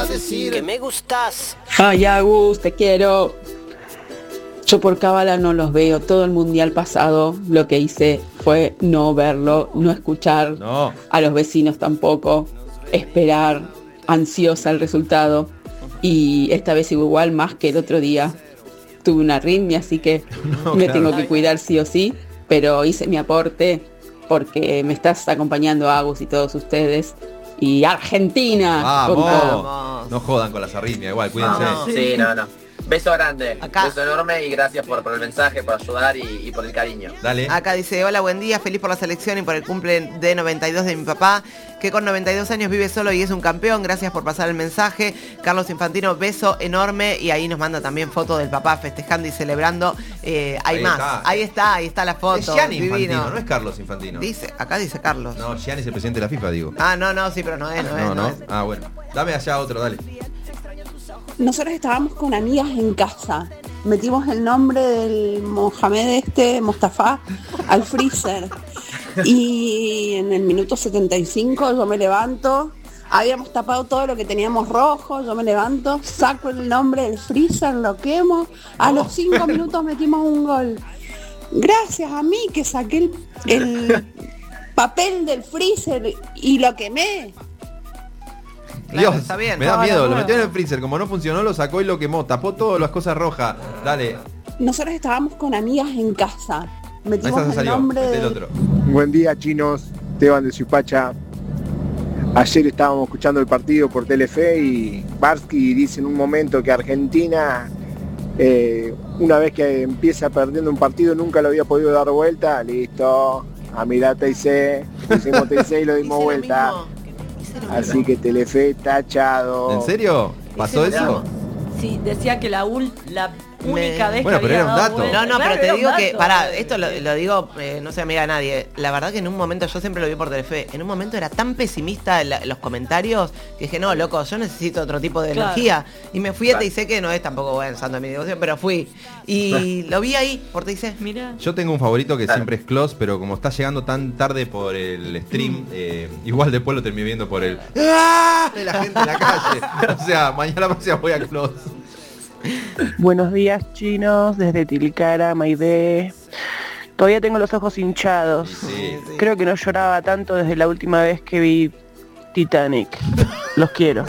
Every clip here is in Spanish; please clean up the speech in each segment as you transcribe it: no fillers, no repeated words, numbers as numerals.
a decir que me gustas. Ay, Agus, te quiero. Yo por cábala no los veo. Todo el mundial pasado lo que hice fue no verlo, no escuchar, a los vecinos tampoco, esperar ansiosa el resultado. Y esta vez igual más que el otro día. Tuve una arritmia, así que me tengo que cuidar sí o sí, pero hice mi aporte porque me estás acompañando, Agus, y todos ustedes. Y Argentina. ¡Vamos! No jodan con las arritmias, igual, cuídense. Sí, no. Beso grande, beso enorme y gracias por el mensaje, por ayudar y por el cariño. Dale. Acá dice, hola, buen día, feliz por la selección y por el cumple de 92 de mi papá, que con 92 años vive solo y es un campeón. Gracias por pasar el mensaje. Carlos Infantino, beso enorme. Y ahí nos manda también fotos del papá festejando y celebrando. Hay más. Ahí está la foto. Es Gianni Infantino, no es Carlos Infantino. Acá dice Carlos. No, Gianni es el presidente de la FIFA, digo. No, sí, pero no es. Ah, bueno. Dame allá otro, dale. Nosotros estábamos con amigas en casa. Metimos el nombre del Mohamed Mustafa, al freezer. Y en el minuto 75 yo me levanto. Habíamos tapado todo lo que teníamos rojo. Yo me levanto, saco el nombre del freezer, lo quemo. A los 5 minutos metimos un gol. Gracias a mí que saqué el papel del freezer y lo quemé. Dios, está bien. Me da miedo, lo metió en el freezer, como no funcionó, lo sacó y lo quemó, tapó todas las cosas rojas. Dale. Nosotros estábamos con amigas en casa. Metimos el nombre del otro. Buen día, chinos. Esteban de Suipacha. Ayer estábamos escuchando el partido por Telefe y Barsky dice en un momento que Argentina, una vez que empieza perdiendo un partido, nunca lo había podido dar vuelta. Listo, a mirar TIC, hicimos TIC y lo dimos vuelta. Así que Telefe tachado. ¿En serio? ¿Pasó eso? Sí, decía que la única vez bueno, que pero había era un dado dato. vuelta. No, Claro, pero te era un digo que, dato. pará, esto lo digo, no se amiga de nadie. La verdad que en un momento, yo siempre lo vi por Telefe, en un momento era tan pesimista los comentarios que dije, no, loco, yo necesito otro tipo de energía. Y me fui a TIC, que no es tampoco buen santo de mi devoción, pero fui. Y lo vi ahí por TIC. Mirá. Yo tengo un favorito que siempre es Clos, pero como está llegando tan tarde por el stream, igual después lo terminé viendo por el ¡ah! De la gente en la calle. O sea, mañana próxima voy a Clos. Buenos días, chinos, desde Tilcara, Maidé. Todavía tengo los ojos hinchados. Sí. Creo que no lloraba tanto desde la última vez que vi Titanic. Los quiero.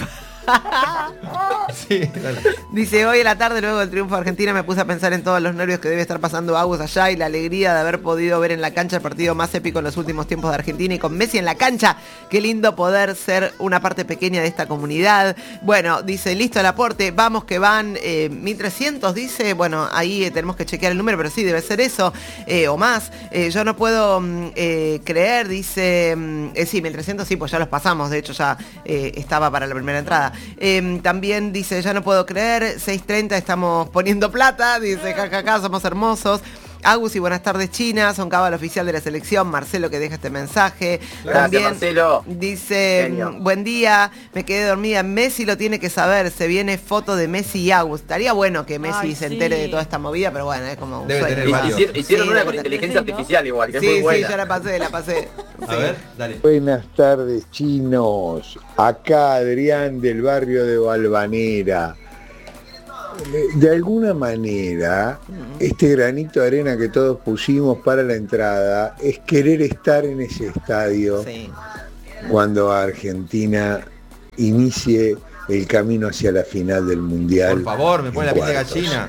Sí, dale. Dice, hoy en la tarde, luego del triunfo de Argentina, me puse a pensar en todos los nervios que debe estar pasando Agus allá y la alegría de haber podido ver en la cancha el partido más épico en los últimos tiempos de Argentina y con Messi en la cancha. Qué lindo poder ser una parte pequeña de esta comunidad. Bueno, dice, listo el aporte, vamos que van 1300, dice, bueno, ahí tenemos que chequear el número, pero sí, debe ser eso, o más. Yo no puedo creer, dice, sí, 1300 sí, pues ya los pasamos, de hecho ya estaba para la primera entrada. También dice, ya no puedo creer, 6:30 estamos poniendo plata, dice, jajaja, somos hermosos. Agus y buenas tardes, China, son cábala oficial de la selección, Marcelo que deja este mensaje. Gracias, También Marcelo. dice, Genio. buen día, me quedé dormida, Messi lo tiene que saber, se viene foto de Messi y Agus. Estaría bueno que Messi se entere de toda esta movida, pero bueno, es como un Debe sueño. tener varios. Hicieron Sí, una debe con tener. inteligencia artificial igual, que es Sí, muy sí, buena. yo la pasé. A ver, dale. Buenas tardes, chinos. Acá Adrián del barrio de Valvanera. De alguna manera, este granito de arena que todos pusimos para la entrada es querer estar en ese estadio Sí. cuando Argentina inicie el camino hacia la final del Mundial. Por favor, me pone la piel de cuartos. gallina.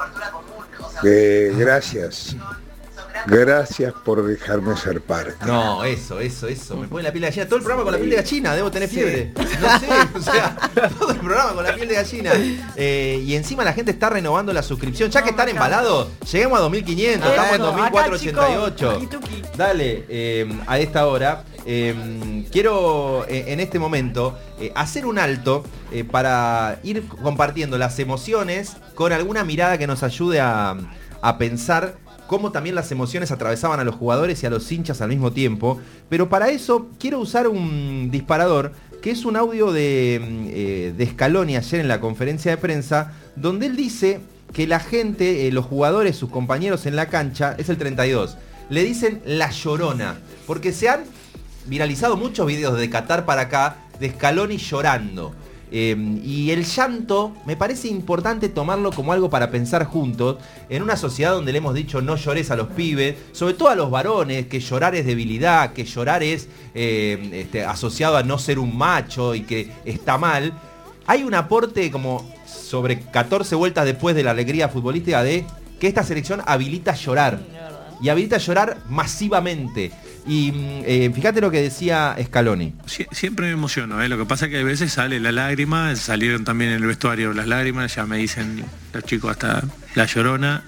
Gracias. Gracias por dejarme ser parte. No, eso. Me pone la piel de gallina. Todo el programa con la piel de gallina, debo tener fiebre. No sé, o sea, todo el programa con la piel de gallina. Y encima la gente está renovando la suscripción. Ya que están embalados, lleguemos a 2500, estamos en 2488. Dale, a esta hora. Quiero en este momento hacer un alto para ir compartiendo las emociones con alguna mirada que nos ayude a pensar cómo también las emociones atravesaban a los jugadores y a los hinchas al mismo tiempo. Pero para eso quiero usar un disparador, que es un audio de Scaloni ayer en la conferencia de prensa, donde él dice que la gente, los jugadores, sus compañeros en la cancha, es el 32, le dicen la llorona, porque se han viralizado muchos videos de Qatar para acá de Scaloni llorando. Y el llanto me parece importante tomarlo como algo para pensar juntos en una sociedad donde le hemos dicho no llores a los pibes, sobre todo a los varones, que llorar es debilidad, que llorar es asociado a no ser un macho y que está mal. Hay un aporte como sobre 14 vueltas después de la alegría futbolística de que esta selección habilita llorar. Y habilita llorar masivamente. Y fíjate lo que decía Scaloni. Siempre me emociono, lo que pasa es que a veces sale la lágrima, salieron también en el vestuario las lágrimas, ya me dicen los chicos hasta la llorona,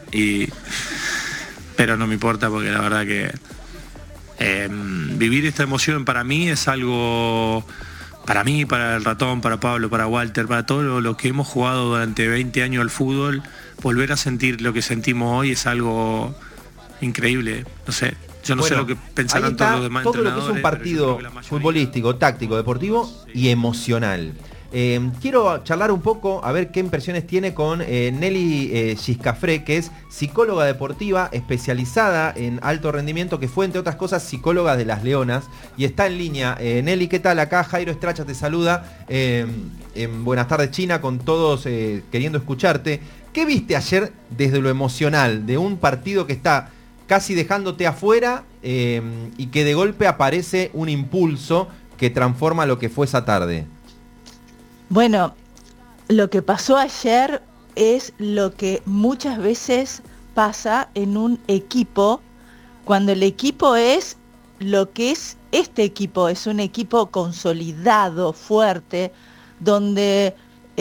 pero no me importa porque la verdad que vivir esta emoción para mí es algo, para mí, para el Ratón, para Pablo, para Walter, para todo lo que hemos jugado durante 20 años al fútbol, volver a sentir lo que sentimos hoy es algo increíble, no sé. Yo no sé lo que pensaron todos los demás todo entrenadores. Lo que es un partido futbolístico, táctico, deportivo y emocional. Quiero charlar un poco, a ver qué impresiones tiene con Nelly Giscafré, que es psicóloga deportiva especializada en alto rendimiento, que fue, entre otras cosas, psicóloga de las Leonas, y está en línea. Nelly, ¿qué tal? Acá Jairo Estracha te saluda. Buenas tardes, China, con todos queriendo escucharte. ¿Qué viste ayer desde lo emocional de un partido que está casi dejándote afuera y que de golpe aparece un impulso que transforma lo que fue esa tarde? Bueno, lo que pasó ayer es lo que muchas veces pasa en un equipo, cuando el equipo es lo que es este equipo, es un equipo consolidado, fuerte, donde,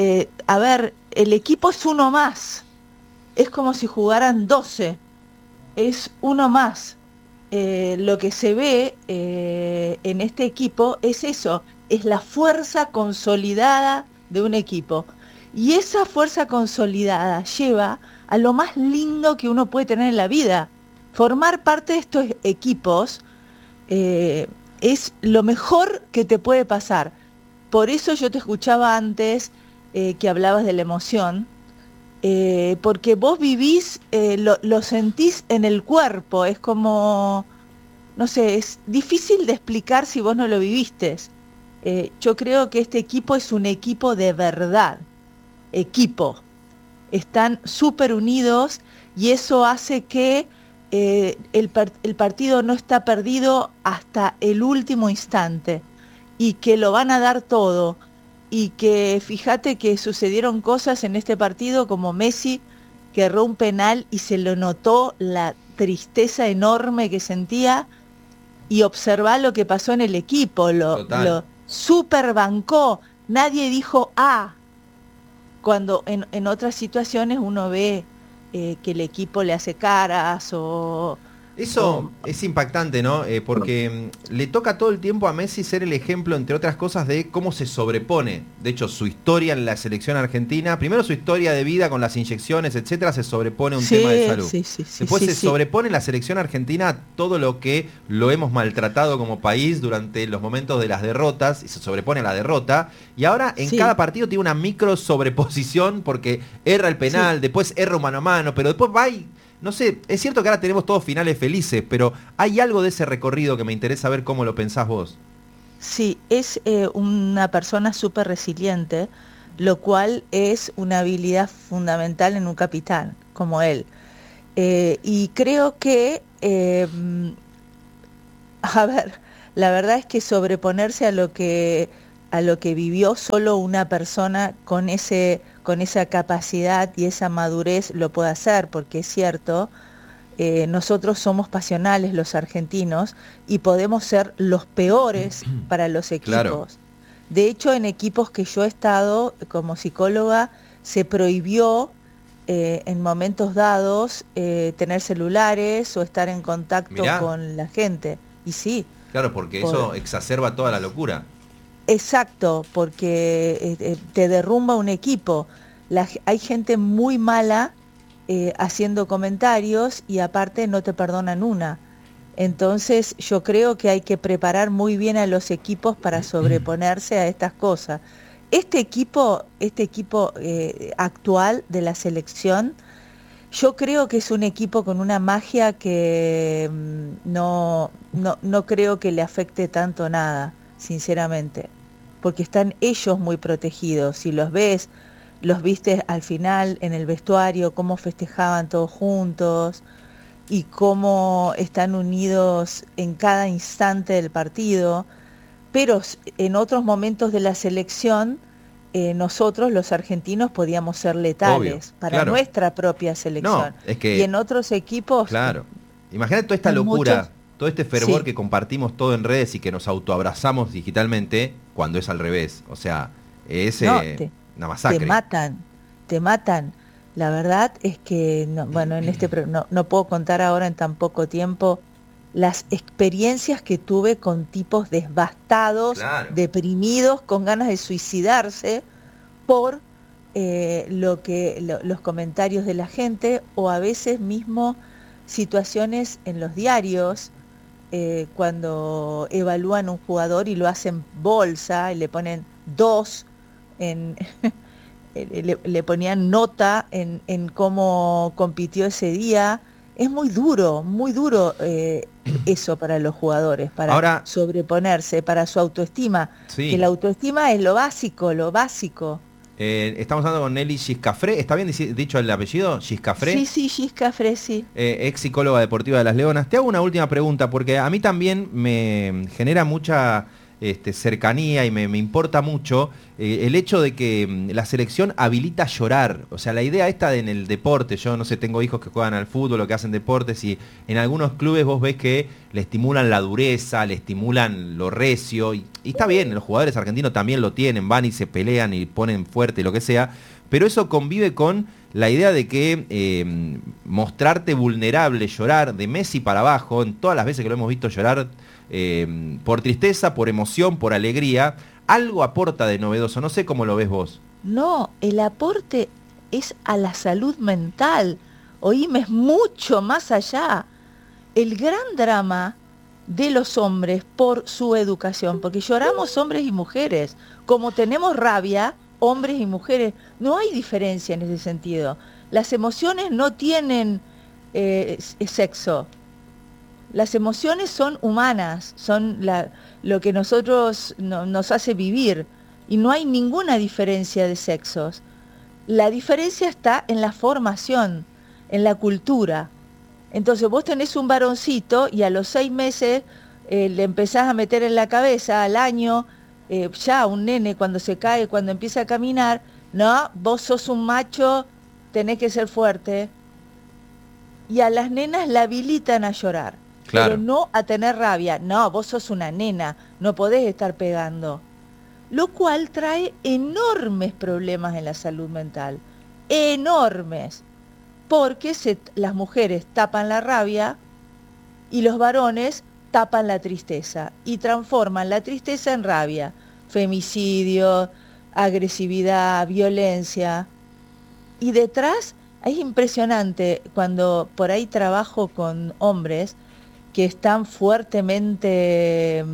el equipo es uno más, es como si jugaran 12. Es uno más. Lo que se ve en este equipo es eso, es la fuerza consolidada de un equipo. Y esa fuerza consolidada lleva a lo más lindo que uno puede tener en la vida. Formar parte de estos equipos es lo mejor que te puede pasar. Por eso yo te escuchaba antes que hablabas de la emoción. Porque vos vivís, lo sentís en el cuerpo, es como, no sé, es difícil de explicar si vos no lo viviste. Yo creo que este equipo es un equipo de verdad, están súper unidos y eso hace que el partido no está perdido hasta el último instante y que lo van a dar todo. Y que fíjate que sucedieron cosas en este partido como Messi, que erró un penal y se lo notó la tristeza enorme que sentía, y observá lo que pasó en el equipo, lo super bancó, nadie dijo cuando en otras situaciones uno ve que el equipo le hace caras o... Eso es impactante, ¿no? Porque le toca todo el tiempo a Messi ser el ejemplo, entre otras cosas, de cómo se sobrepone. De hecho, su historia en la selección argentina, primero su historia de vida con las inyecciones, etcétera, se sobrepone a un tema de salud. Después se sobrepone en la selección argentina todo lo que lo hemos maltratado como país durante los momentos de las derrotas, y se sobrepone a la derrota. Y ahora en cada partido tiene una micro sobreposición porque erra el penal, después erra un mano a mano, pero después va y... No sé, es cierto que ahora tenemos todos finales felices, pero hay algo de ese recorrido que me interesa ver cómo lo pensás vos. Sí, es una persona súper resiliente, lo cual es una habilidad fundamental en un capitán como él. Y creo que, la verdad es que sobreponerse a lo que vivió solo una persona con esa capacidad y esa madurez lo puede hacer, porque es cierto, nosotros somos pasionales los argentinos y podemos ser los peores para los equipos. Claro. De hecho, en equipos que yo he estado como psicóloga, se prohibió en momentos dados tener celulares o estar en contacto con la gente. Y sí. Claro, porque eso exacerba toda la locura. Exacto, porque te derrumba un equipo. Hay gente muy mala haciendo comentarios y aparte no te perdonan una. Entonces yo creo que hay que preparar muy bien a los equipos para sobreponerse a estas cosas. Este equipo actual de la selección, yo creo que es un equipo con una magia que no creo que le afecte tanto nada, sinceramente. porque están ellos muy protegidos. Si los ves, los viste al final en el vestuario, cómo festejaban todos juntos y cómo están unidos en cada instante del partido, pero en otros momentos de la selección, nosotros los argentinos podíamos ser letales. Obvio, para claro. Nuestra propia selección. No, es que, y en otros equipos... Claro. Imagínate toda esta locura, muchos... todo este fervor Sí. que compartimos todo en redes y que nos autoabrazamos digitalmente cuando es al revés. O sea, es una masacre. Te matan. La verdad es que, bueno, no puedo contar ahora en tan poco tiempo las experiencias que tuve con tipos devastados, Claro. deprimidos, con ganas de suicidarse por los comentarios de la gente, o a veces mismo situaciones en los diarios, cuando evalúan un jugador y lo hacen bolsa y le ponen 2 en... le ponían nota en cómo compitió ese día. Es muy duro eso para los jugadores, para Ahora, sobreponerse, para su autoestima. Sí. Que la autoestima es lo básico. Estamos hablando con Nelly Giscafré. ¿Está bien dicho el apellido? ¿Giscafré? Sí, Giscafré, sí. Ex psicóloga deportiva de Las Leonas. Te hago una última pregunta, porque a mí también me genera mucha cercanía y me importa mucho el hecho de que la selección habilita llorar. O sea, la idea esta en el deporte, yo no sé, tengo hijos que juegan al fútbol o que hacen deportes, y en algunos clubes vos ves que le estimulan la dureza, le estimulan lo recio, y está bien, los jugadores argentinos también lo tienen, van y se pelean y ponen fuerte y lo que sea, pero eso convive con la idea de que mostrarte vulnerable, llorar de Messi para abajo, en todas las veces que lo hemos visto llorar, por tristeza, por emoción, por alegría, algo aporta de novedoso. No sé cómo lo ves vos. No, el aporte es a la salud mental. Oíme, es mucho más allá. El gran drama de los hombres por su educación, porque lloramos hombres y mujeres, como tenemos rabia, hombres y mujeres, no hay diferencia en ese sentido. Las emociones no tienen sexo. Las emociones son humanas, son lo que nosotros nos hace vivir, y no hay ninguna diferencia de sexos. La diferencia está en la formación, en la cultura. Entonces vos tenés un varoncito y a los 6 meses le empezás a meter en la cabeza, al año, ya un nene cuando se cae, cuando empieza a caminar, no, vos sos un macho, tenés que ser fuerte. Y a las nenas la habilitan a llorar. Claro. Pero no a tener rabia. No, vos sos una nena, no podés estar pegando. Lo cual trae enormes problemas en la salud mental. Enormes. Porque las mujeres tapan la rabia y los varones tapan la tristeza. Y transforman la tristeza en rabia. Femicidio, agresividad, violencia. Y detrás es impresionante cuando por ahí trabajo con hombres que están fuertemente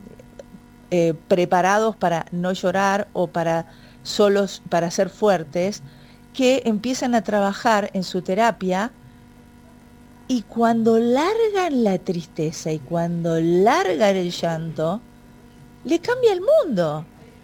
preparados para no llorar o para ser fuertes, que empiezan a trabajar en su terapia, y cuando largan la tristeza y cuando largan el llanto, le cambia el mundo.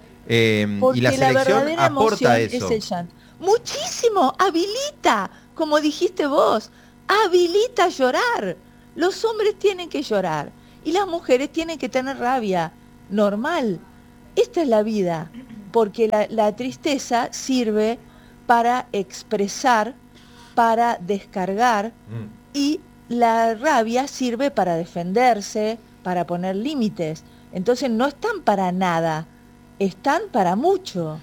Y la selección aporta eso. Es el llanto. Muchísimo, habilita, como dijiste vos, habilita a llorar. Los hombres tienen que llorar y las mujeres tienen que tener rabia, normal. Esta es la vida, porque la tristeza sirve para expresar, para descargar, y la rabia sirve para defenderse, para poner límites. Entonces no están para nada, están para mucho.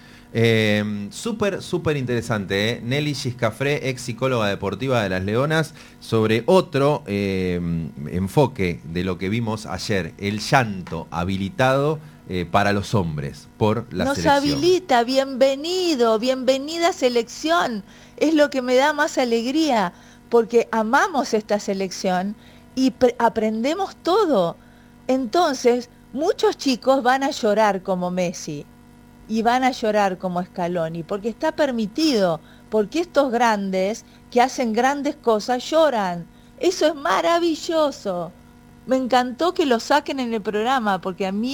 Súper interesante, Nelly Giscafré, ex psicóloga deportiva de Las Leonas, sobre otro enfoque de lo que vimos ayer, el llanto habilitado para los hombres por la selección. Nos habilita, bienvenida selección, es lo que me da más alegría, porque amamos esta selección y aprendemos todo. Entonces, muchos chicos van a llorar como Messi, y van a llorar como Scaloni, porque está permitido, porque estos grandes que hacen grandes cosas lloran. Eso es maravilloso. Me encantó que lo saquen en el programa, porque a mí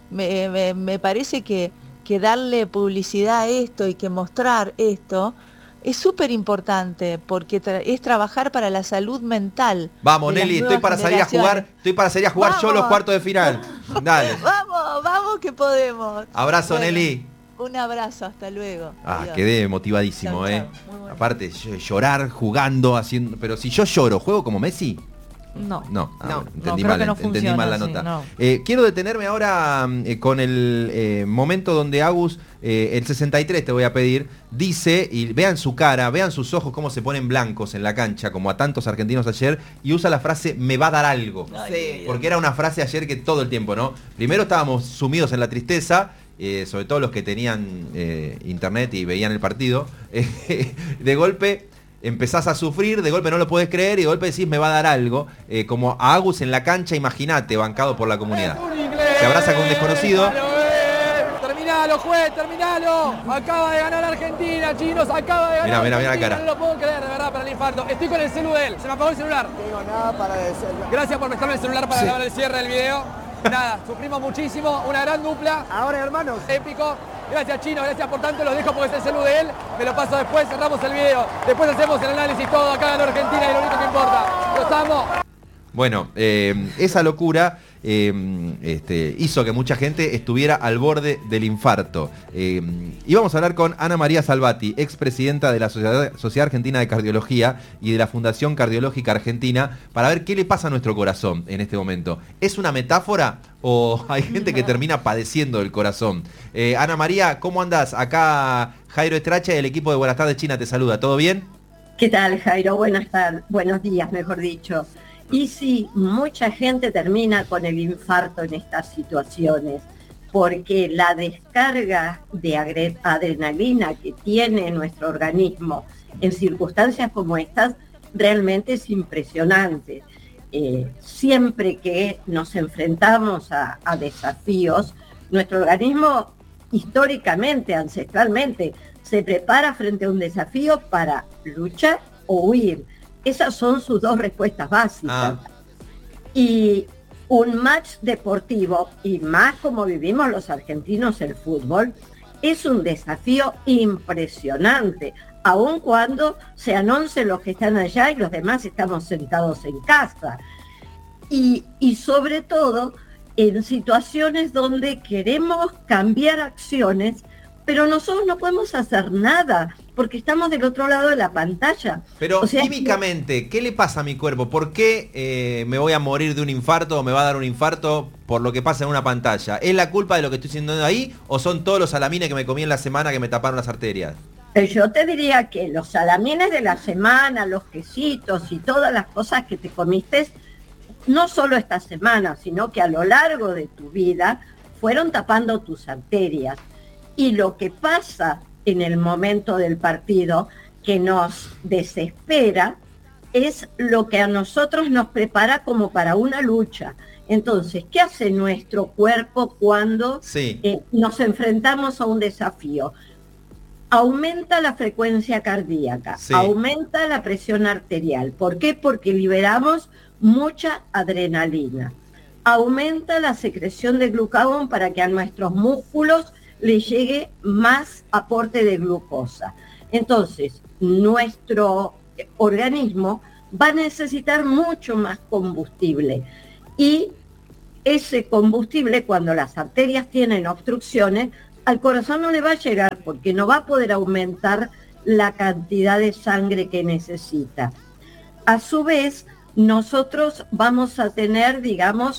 Me parece que darle publicidad a esto y que mostrar esto es súper importante porque es trabajar para la salud mental. Vamos, Nelly, estoy para salir a jugar Vamos. yo los cuartos de final. Dale. Vamos que podemos. Abrazo, Bueno, Nelly. Un abrazo, hasta luego. Ah, Adiós. quedé motivadísimo, Chau, chau. Muy bueno. Aparte, llorar, jugando, haciendo. Pero si yo lloro, ¿juego como Messi? No. No, No, entendí creo mal, que no entendí funciona mal la así, nota. no. Quiero detenerme ahora con el momento donde Agus, el 63 te voy a pedir, dice, y vean su cara, vean sus ojos cómo se ponen blancos en la cancha, como a tantos argentinos ayer, y usa la frase, me va a dar algo. Sí. Porque era una frase ayer que todo el tiempo, ¿no? Primero estábamos sumidos en la tristeza, sobre todo los que tenían internet y veían el partido. De golpe empezás a sufrir, de golpe no lo podés creer y de golpe decís me va a dar algo, como a Agus en la cancha, imagínate, bancado por la comunidad. Se abraza con un desconocido. Terminalo, juez, terminalo. Acaba de ganar Argentina, chinos, acaba de ganar Mirá la Argentina. cara. No lo puedo creer, de verdad, para el infarto. Estoy con el celu de él, se me apagó el celular. No tengo nada para decir. Gracias por prestarme el celular para grabar el cierre del video. Nada, sufrimos muchísimo, una gran dupla. Ahora, hermanos. Épico. Gracias, Chino, gracias por tanto. Los dejo porque es el celu de él. Me lo paso después, cerramos el video. Después hacemos el análisis todo. Acá ganó Argentina y lo único que importa. Los amo. Bueno, esa locura hizo que mucha gente estuviera al borde del infarto. Y vamos a hablar con Ana María Salvati, expresidenta de la Sociedad Argentina de Cardiología y de la Fundación Cardiológica Argentina, para ver qué le pasa a nuestro corazón en este momento. ¿Es una metáfora o hay gente que termina padeciendo del corazón? Ana María, ¿cómo andás? Acá Jairo Estracha y el equipo de Buenas Tardes China te saluda. ¿Todo bien? ¿Qué tal, Jairo? Buenas tardes, buenos días, mejor dicho. Y sí, mucha gente termina con el infarto en estas situaciones, porque la descarga de adrenalina que tiene nuestro organismo en circunstancias como estas realmente es impresionante. Siempre que nos enfrentamos a desafíos, nuestro organismo históricamente, ancestralmente, se prepara frente a un desafío para luchar o huir. Esas son sus dos respuestas básicas. Y un match deportivo, y más como vivimos los argentinos el fútbol, es un desafío impresionante, aun cuando sean 11 los que están allá y los demás estamos sentados en casa. Y sobre todo en situaciones donde queremos cambiar acciones, pero nosotros no podemos hacer nada, porque estamos del otro lado de la pantalla. Pero o sea, químicamente, ¿qué le pasa a mi cuerpo? ¿Por qué me voy a morir de un infarto o me va a dar un infarto por lo que pasa en una pantalla? ¿Es la culpa de lo que estoy haciendo ahí o son todos los salamines que me comí en la semana que me taparon las arterias? Yo te diría que los salamines de la semana, los quesitos y todas las cosas que te comiste, no solo esta semana, sino que a lo largo de tu vida, fueron tapando tus arterias. Y lo que pasa en el momento del partido que nos desespera es lo que a nosotros nos prepara como para una lucha. Entonces, ¿qué hace nuestro cuerpo cuando nos enfrentamos a un desafío? Aumenta la frecuencia cardíaca, aumenta la presión arterial. ¿Por qué? Porque liberamos mucha adrenalina. Aumenta la secreción de glucagón para que a nuestros músculos le llegue más aporte de glucosa. Entonces, nuestro organismo va a necesitar mucho más combustible. Y ese combustible, cuando las arterias tienen obstrucciones, al corazón no le va a llegar porque no va a poder aumentar la cantidad de sangre que necesita. A su vez, nosotros vamos a tener, digamos,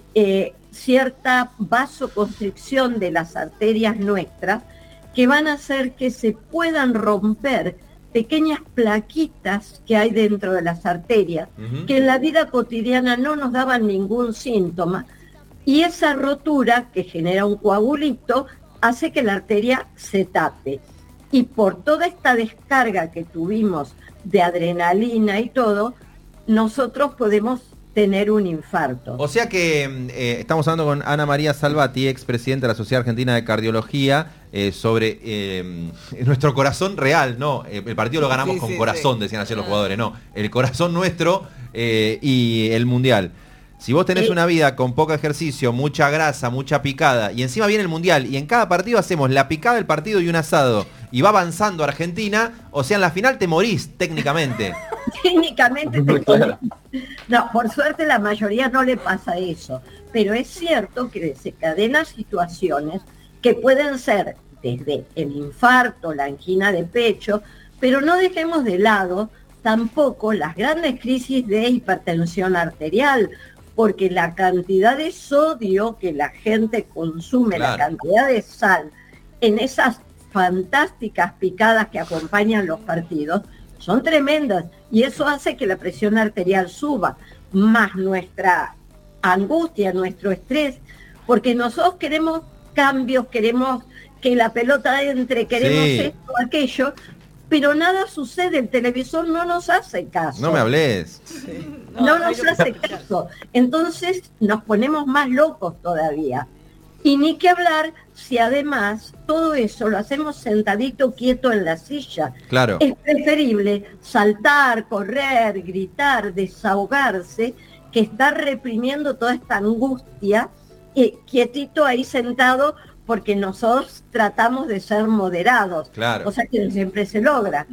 cierta vasoconstricción de las arterias nuestras que van a hacer que se puedan romper pequeñas plaquitas que hay dentro de las arterias, que en la vida cotidiana no nos daban ningún síntoma, y esa rotura que genera un coagulito hace que la arteria se tape. Y por toda esta descarga que tuvimos de adrenalina y todo, nosotros podemos tener un infarto. O sea que estamos hablando con Ana María Salvati, expresidenta de la Sociedad Argentina de Cardiología, sobre nuestro corazón real, ¿no? El partido lo ganamos con corazón, decían ayer los jugadores, no. El corazón nuestro y el mundial. Si vos tenés una vida con poco ejercicio, mucha grasa, mucha picada, y encima viene el Mundial, y en cada partido hacemos la picada del partido y un asado, y va avanzando Argentina, o sea, en la final te morís, técnicamente. Técnicamente te morís. No, por suerte la mayoría no le pasa eso, pero es cierto que desencadena situaciones que pueden ser desde el infarto, la angina de pecho, pero no dejemos de lado tampoco las grandes crisis de hipertensión arterial, porque la cantidad de sodio que la gente consume, la cantidad de sal en esas fantásticas picadas que acompañan los partidos, son tremendas, y eso hace que la presión arterial suba, más nuestra angustia, nuestro estrés, porque nosotros queremos cambios, queremos que la pelota entre, queremos esto, aquello, pero nada sucede, el televisor no nos hace caso. No me hables. No nos hace caso. Entonces nos ponemos más locos todavía. Y ni que hablar si además todo eso lo hacemos sentadito, quieto en la silla. Claro. Es preferible saltar, correr, gritar, desahogarse, que estar reprimiendo toda esta angustia, quietito ahí sentado, porque nosotros tratamos de ser moderados, cosa que no siempre se logra.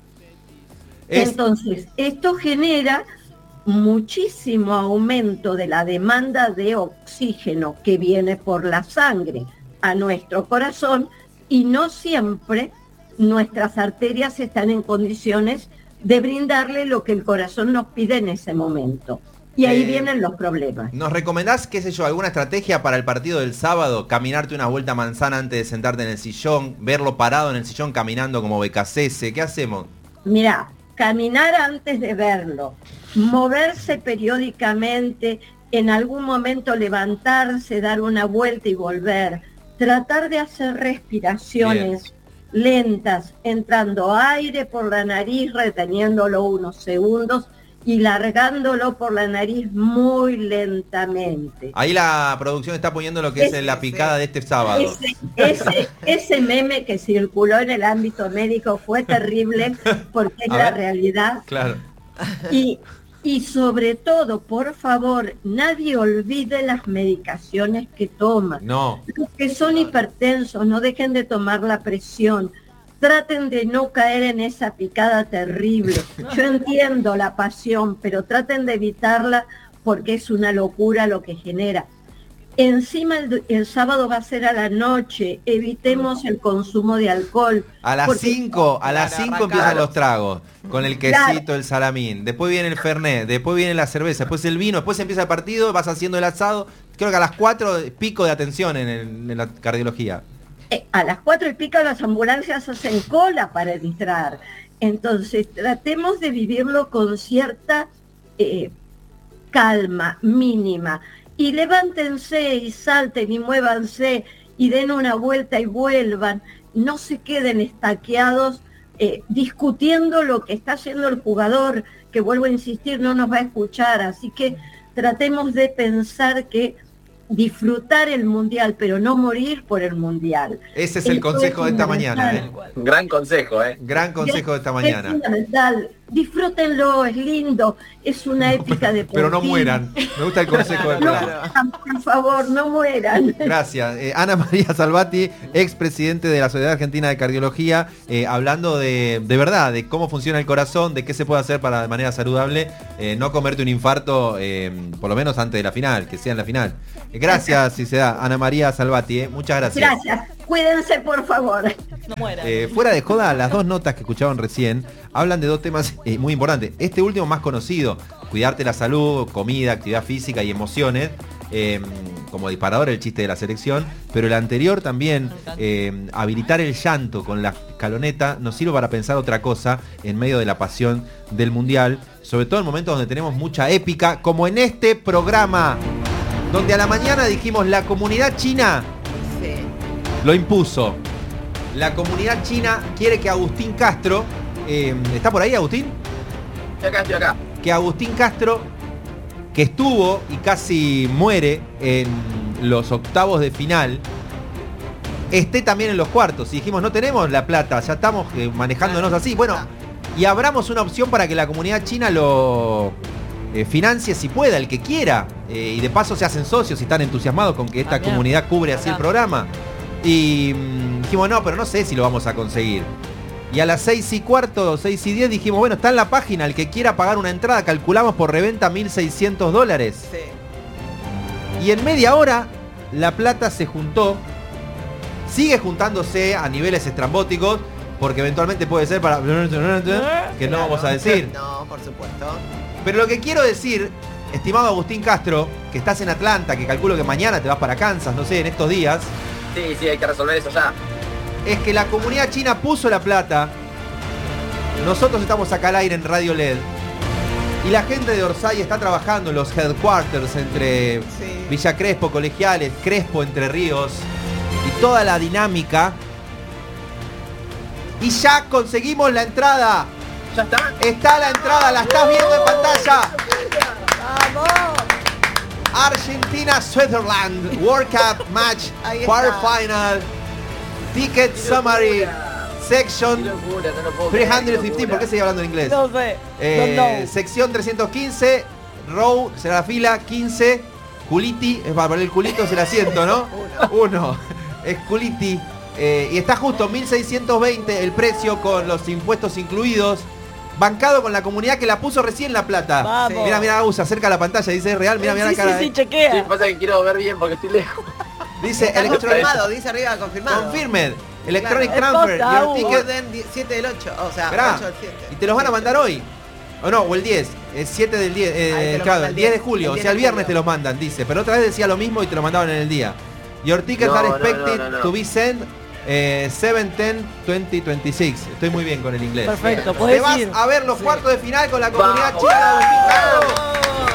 Entonces, esto genera muchísimo aumento de la demanda de oxígeno que viene por la sangre a nuestro corazón, y no siempre nuestras arterias están en condiciones de brindarle lo que el corazón nos pide en ese momento. Y ahí vienen los problemas. ¿Nos recomendás, qué sé yo, alguna estrategia para el partido del sábado? Caminarte una vuelta manzana antes de sentarte en el sillón, verlo parado en el sillón caminando como Becasese. ¿Qué hacemos? Mirá, caminar antes de verlo, moverse periódicamente, en algún momento levantarse, dar una vuelta y volver, tratar de hacer respiraciones lentas, entrando aire por la nariz, reteniéndolo unos segundos y largándolo por la nariz muy lentamente. Ahí la producción está poniendo lo que es la picada de este sábado. Ese meme que circuló en el ámbito médico fue terrible, porque es la realidad. Claro. Y sobre todo, por favor, nadie olvide las medicaciones que toman. No. Los que son hipertensos, no dejen de tomar la presión. Traten de no caer en esa picada terrible. Yo entiendo la pasión, pero traten de evitarla, porque es una locura lo que genera. Encima el sábado va a ser a la noche, evitemos el consumo de alcohol. A las 5 empiezan los tragos, con el quesito, el salamín, después viene el fernet, después viene la cerveza, después el vino, después empieza el partido, vas haciendo el asado. Creo que a las 4 pico de atención en la cardiología. A las 4 y pico las ambulancias hacen cola para entrar. Entonces tratemos de vivirlo con cierta calma mínima. Y levántense y salten y muévanse y den una vuelta y vuelvan. No se queden estaqueados discutiendo lo que está haciendo el jugador, que vuelvo a insistir, no nos va a escuchar. Así que tratemos de pensar que disfrutar el Mundial, pero no morir por el Mundial. Ese es el consejo de esta mañana. Gran consejo, Gran consejo de esta mañana. Es fundamental. Disfrútenlo, es lindo, es una épica de pero no mueran. Me gusta el consejo del programa. Por favor, no mueran. Gracias. Ana María Salvati, expresidente de la Sociedad Argentina de Cardiología, hablando de verdad, de cómo funciona el corazón, de qué se puede hacer para de manera saludable no comerte un infarto, por lo menos antes de la final, que sea en la final. Gracias, si se da, Ana María Salvati, muchas gracias. Gracias, cuídense por favor. No mueran. Fuera de joda, las dos notas que escucharon recién hablan de dos temas muy importantes. Este último más conocido, cuidarte la salud, comida, actividad física y emociones, como disparador el chiste de la selección, pero el anterior también, habilitar el llanto con la escaloneta, nos sirve para pensar otra cosa en medio de la pasión del Mundial, sobre todo en momentos donde tenemos mucha épica, como en este programa, donde a la mañana dijimos la comunidad china lo impuso. La comunidad china quiere que Agustín Castro, ¿está por ahí Agustín? Estoy acá. Que Agustín Castro, que estuvo y casi muere en los octavos de final, esté también en los cuartos. Y dijimos, no tenemos la plata, ya estamos manejándonos así. Bueno, y abramos una opción para que la comunidad china lo financie si pueda, el que quiera. Y de paso se hacen socios y están entusiasmados con que esta comunidad cubre así el programa. Y dijimos, no, pero no sé si lo vamos a conseguir. Y a las 6:15, 6:10 dijimos, bueno, está en la página, el que quiera pagar una entrada, calculamos por reventa $1.600. Sí. Y en media hora la plata se juntó, sigue juntándose a niveles estrambóticos, porque eventualmente puede ser para... que no vamos a decir. No, por supuesto. Pero lo que quiero decir, estimado Agustín Castro, que estás en Atlanta, que calculo que mañana te vas para Kansas, no sé, en estos días. Sí, hay que resolver eso ya. Es que la comunidad china puso la plata. Nosotros estamos acá al aire en Radio LED. Y la gente de Orsay está trabajando en los headquarters entre Villa Crespo, Colegiales, Crespo, Entre Ríos. Y toda la dinámica. Y ya conseguimos la entrada. ¿Ya está? Está la entrada, la estás viendo en pantalla. ¡Vamos! Argentina-Switzerland World Cup Match Quarterfinal. Ticket Summary Section 315. ¿Por qué sigue hablando en inglés? No sé. Sección 315. Row será la fila 15. Culiti, es para poner el culito, es el asiento, ¿no? Uno. Es culiti. Y está justo 1.620 el precio con los impuestos incluidos. Bancado con la comunidad que la puso recién la plata. Vamos. Mira, Agus, acerca la pantalla, dice es real, mira la cara. Sí, chequea. Sí, pasa que quiero ver bien porque estoy lejos. Dice Está Electronic. confirmado, dice arriba confirmado. Confirmed. Electronic Claro. Transfer. Es posta, Your Agus. ticket. Orden 7 del 8, o sea, Esperá. 8 del 7. Y te los van a mandar hoy. O no, o el 10. Es 7 del 10. te lo Claro, manda el 10 de julio. el O 10 sea, el de viernes julio. te los mandan, dice. Pero otra vez decía lo mismo y te lo mandaban en el día. Your tickets No, are no, expected no. to be sent 7/10/2026. Estoy muy bien con el inglés. Perfecto, Te podés vas ir. a ver los cuartos de final con la comunidad Vamos. china de Agustín Castro.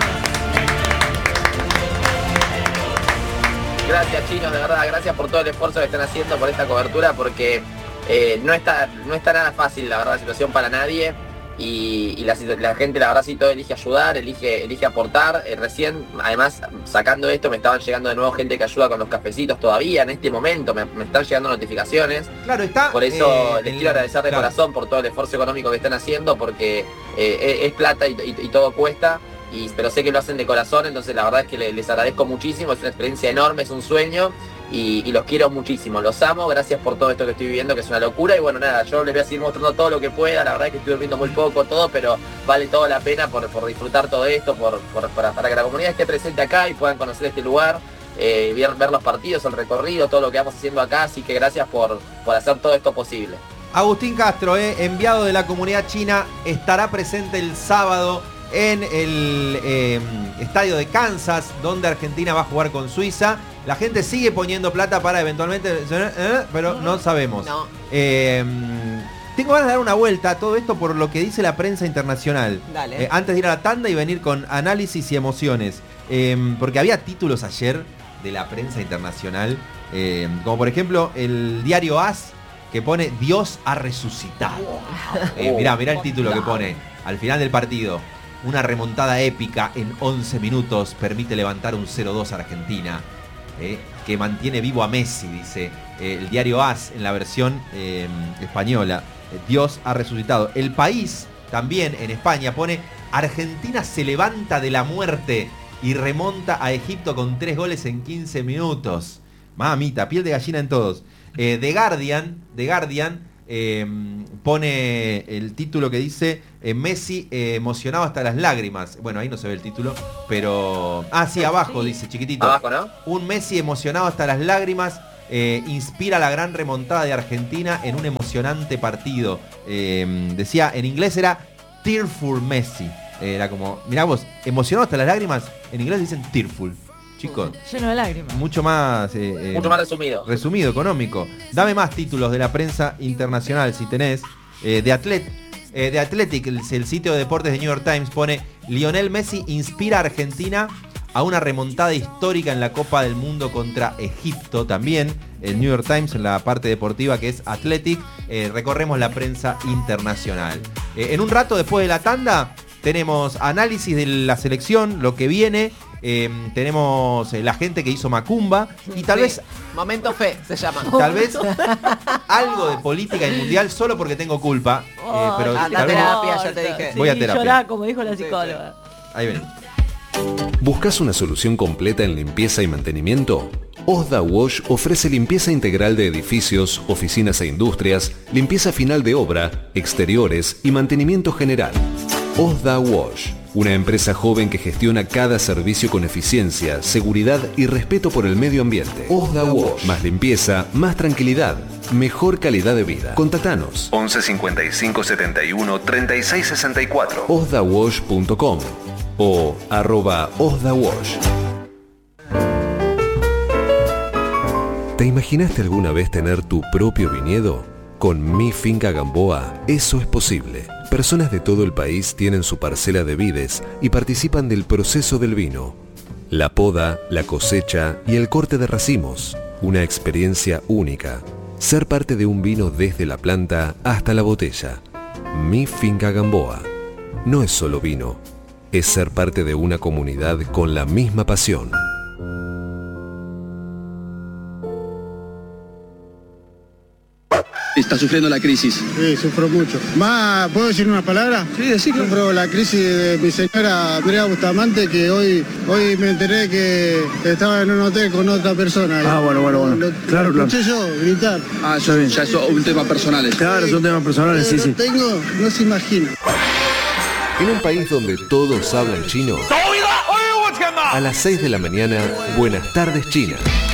Gracias, chinos, de verdad, gracias por todo el esfuerzo que están haciendo por esta cobertura, porque no está nada fácil, la verdad, la situación para nadie. Y la gente, la verdad, sí, todo elige ayudar, elige aportar. Recién, además, sacando esto, me estaban llegando de nuevo gente que ayuda con los cafecitos todavía, en este momento, me están llegando notificaciones. Claro, está. Por eso les quiero agradecer de corazón por todo el esfuerzo económico que están haciendo, porque es plata y todo cuesta. Pero sé que lo hacen de corazón, entonces la verdad es que les agradezco muchísimo, es una experiencia enorme, es un sueño y los quiero muchísimo, los amo, gracias por todo esto que estoy viviendo, que es una locura. Y bueno, nada, yo les voy a seguir mostrando todo lo que pueda, la verdad es que estoy durmiendo muy poco, todo, pero vale toda la pena por disfrutar todo esto, para que la comunidad esté presente acá y puedan conocer este lugar, ver los partidos, el recorrido, todo lo que vamos haciendo acá, así que gracias por hacer todo esto posible. Agustín Castro, enviado de la comunidad china, estará presente el sábado en el estadio de Kansas, donde Argentina va a jugar con Suiza. La gente sigue poniendo plata para eventualmente, pero no sabemos. No. Tengo ganas de dar una vuelta a todo esto por lo que dice la prensa internacional. Dale. Antes de ir a la tanda y venir con análisis y emociones. Porque había títulos ayer de la prensa internacional, como por ejemplo el diario AS, que pone Dios ha resucitado. Mirá el título que pone al final del partido. Una remontada épica en 11 minutos permite levantar un 0-2 a Argentina, que mantiene vivo a Messi, dice el diario AS en la versión española. Dios ha resucitado. El País, también en España, pone Argentina se levanta de la muerte y remonta a Egipto con 3 goles en 15 minutos. Mamita, piel de gallina en todos. The Guardian pone el título que dice Messi emocionado hasta las lágrimas. Bueno, ahí no se ve el título, pero... sí, abajo dice, chiquitito. Abajo, ¿no? Un Messi emocionado hasta las lágrimas inspira la gran remontada de Argentina en un emocionante partido. Decía, en inglés era Tearful Messi. Era como, mirá vos, emocionado hasta las lágrimas, en inglés dicen tearful. Chicos, Lleno de lágrimas. mucho más resumido. Resumido, económico. Dame más títulos de la prensa internacional si tenés. The Athletic, el sitio de deportes de New York Times, pone Lionel Messi inspira a Argentina a una remontada histórica en la Copa del Mundo contra Egipto. También el New York Times en la parte deportiva, que es Athletic. Recorremos la prensa internacional. En un rato después de la tanda tenemos análisis de la selección, lo que viene. Tenemos la gente que hizo Macumba y tal vez Momento fe se llama. Tal vez algo de política y mundial solo porque tengo culpa. Pero anda tal vez a terapia, ya te dije. Voy a Sí, terapia. llorá, como dijo la psicóloga. Ahí venimos. ¿Buscas una solución completa en limpieza y mantenimiento? Osda Wash ofrece limpieza integral de edificios, oficinas e industrias, limpieza final de obra, exteriores y mantenimiento general. Osda Wash, una empresa joven que gestiona cada servicio con eficiencia, seguridad y respeto por el medio ambiente. Osda Wash, más limpieza, más tranquilidad, mejor calidad de vida. Contactanos 11 55 71 36 64 osdawash.com o @osdawash. ¿Te imaginaste alguna vez tener tu propio viñedo? Con Mi Finca Gamboa, eso es posible. Personas de todo el país tienen su parcela de vides y participan del proceso del vino. La poda, la cosecha y el corte de racimos. Una experiencia única. Ser parte de un vino desde la planta hasta la botella. Mi Finca Gamboa. No es solo vino, es ser parte de una comunidad con la misma pasión. Está sufriendo la crisis. Sí, sufro mucho. Más, ¿puedo decir una palabra? Sí, decirlo. Sufro la crisis de mi señora Andrea Bustamante, que hoy me enteré que estaba en un hotel con otra persona. Ah, bueno. Claro. Lo escuché yo gritar. Ah, ya bien. Ya es un tema personal. Claro, son temas personales, sí. Tengo, no se imagina. En un país donde todos hablan chino, a las 6 de la mañana, Buenas tardes China.